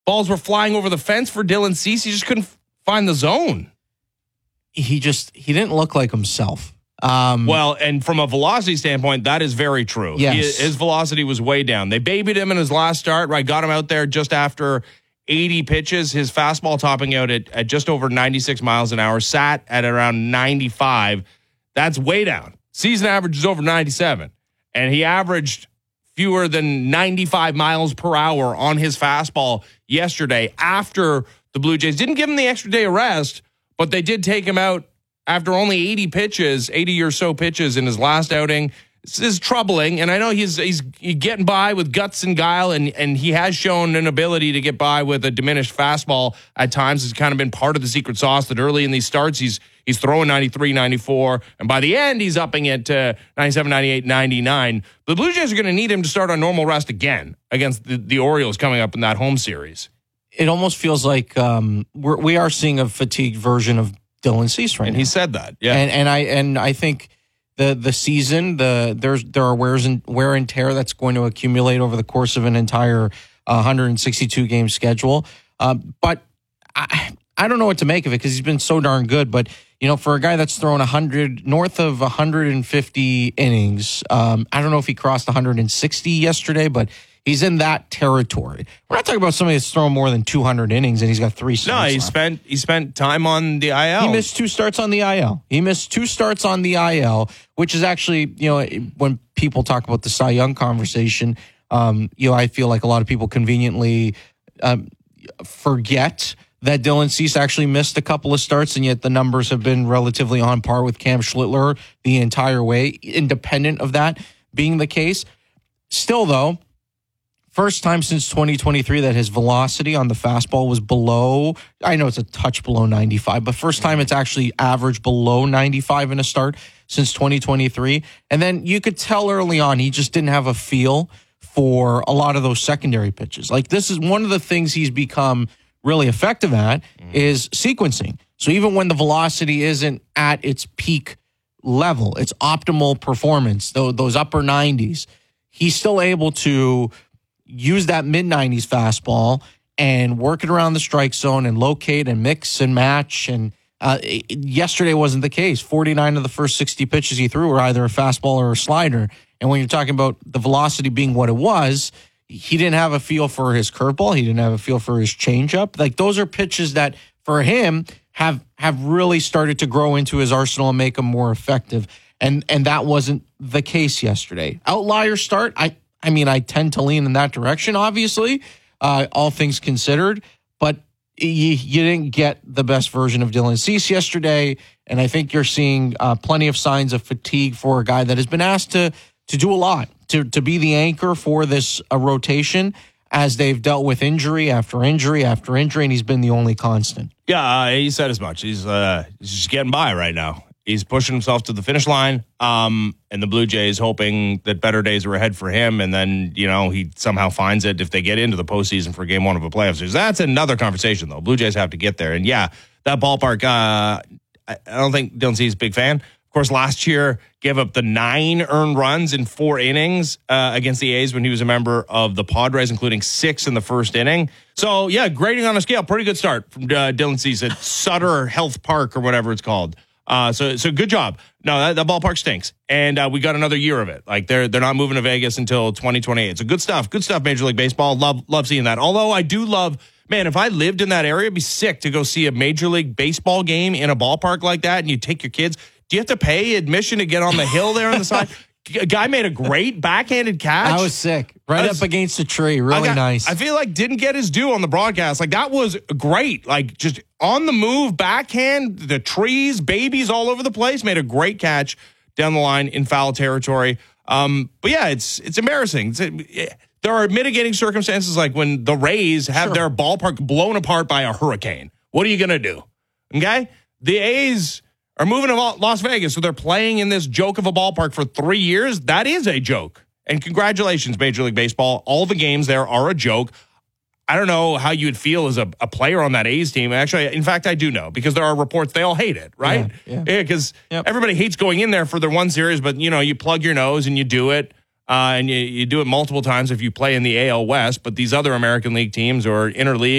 balls were flying over the fence for Dylan Cease. He just couldn't find the zone. He didn't look like himself. Well, and from a velocity standpoint, that is very true. Yes. His velocity was way down. They babied him in his last start, right? Got him out there just after 80 pitches. His fastball topping out at just over 96 miles an hour, sat at around 95. That's way down. Season average is over 97. And he averaged fewer than 95 miles per hour on his fastball yesterday after the Blue Jays didn't give him the extra day of rest, but they did take him out after only 80 or so pitches in his last outing. This is troubling, and I know he's getting by with guts and guile, and he has shown an ability to get by with a diminished fastball at times. It's kind of been part of the secret sauce that early in these starts he's throwing 93, 94, and by the end he's upping it to 97, 98, 99. The Blue Jays are going to need him to start on normal rest again against the Orioles coming up in that home series. It almost feels like we are seeing a fatigued version of Dylan Cease right now. And he said that, yeah. And I think the season, there are wear and tear that's going to accumulate over the course of an entire 162 game schedule. But I don't know what to make of it because he's been so darn good. But for a guy that's thrown north of 150 innings, I don't know if he crossed 160 yesterday, but he's in that territory. We're not talking about somebody that's thrown more than 200 innings and he's got 3 starts. No, he spent time on the IL. He missed 2 starts on the IL. Which is actually, when people talk about the Cy Young conversation, I feel like a lot of people conveniently forget that Dylan Cease actually missed a couple of starts, and yet the numbers have been relatively on par with Cam Schlittler the entire way, independent of that being the case. Still, though, first time since 2023 that his velocity on the fastball was below, I know it's a touch below 95, but first time it's actually averaged below 95 in a start since 2023. And then you could tell early on he just didn't have a feel for a lot of those secondary pitches. Like, this is one of the things he's become really effective at is sequencing. So even when the velocity isn't at its peak level, its optimal performance, those upper 90s, he's still able to use that mid-90s fastball and work it around the strike zone and locate and mix and match. And yesterday wasn't the case. 49 of the first 60 pitches he threw were either a fastball or a slider. And when you're talking about the velocity being what it was, he didn't have a feel for his curveball. He didn't have a feel for his changeup. Like, those are pitches that, for him, have really started to grow into his arsenal and make him more effective. And that wasn't the case yesterday. Outlier start, I tend to lean in that direction, obviously, all things considered. But you didn't get the best version of Dylan Cease yesterday, and I think you're seeing plenty of signs of fatigue for a guy that has been asked to do a lot, to be the anchor for this rotation as they've dealt with injury after injury after injury, and he's been the only constant. Yeah, he said as much. He's just getting by right now. He's pushing himself to the finish line, and the Blue Jays hoping that better days are ahead for him, and then, he somehow finds it if they get into the postseason for game 1 of a playoff series. That's another conversation, though. Blue Jays have to get there. And, yeah, that ballpark, I don't think Dylan Cease is a big fan. Of course, last year gave up the 9 earned runs in 4 innings against the A's when he was a member of the Padres, including 6 in the first inning. So, yeah, grading on a scale, pretty good start from Dylan Cease at Sutter Health Park or whatever it's called. So good job. No, that ballpark stinks, and we got another year of it. Like, they're not moving to Vegas until 2028. So good stuff, Major League Baseball. Love seeing that. Although I do love, man, if I lived in that area, it'd be sick to go see a Major League Baseball game in a ballpark like that, and you take your kids. Do you have to pay admission to get on the hill there on the side? A guy made a great backhanded catch. I was sick. Up against a tree. Really nice. I feel like didn't get his due on the broadcast. Like, that was great. Like, just on the move, backhand, the trees, babies all over the place. Made a great catch down the line in foul territory. But yeah, it's embarrassing. There are mitigating circumstances, like when the Rays have their ballpark blown apart by a hurricane. What are you going to do? Okay? The A's are moving to Las Vegas, so they're playing in this joke of a ballpark for 3 years. That is a joke. And congratulations, Major League Baseball. All the games there are a joke. I don't know how you'd feel as a player on that A's team. Actually, in fact, I do know, because there are reports they all hate it, right? Yeah, because everybody hates going in there for their one series, but, you plug your nose and you do it. and you do it multiple times if you play in the AL West. But these other American League teams or interleague